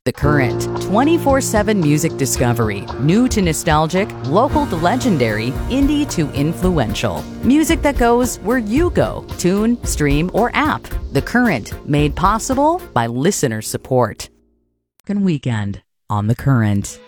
The Current, 24/7 music discovery, new to nostalgic, local to legendary, indie to influential. Music that goes where you go, tune, stream, or app. The Current, made possible by listener support. Weekend on The Current.